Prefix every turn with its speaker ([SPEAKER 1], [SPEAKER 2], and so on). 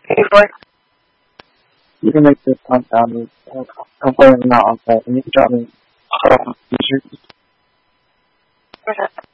[SPEAKER 1] Hey, Roy.
[SPEAKER 2] You can make this one sound completely not on site. And you can drop me.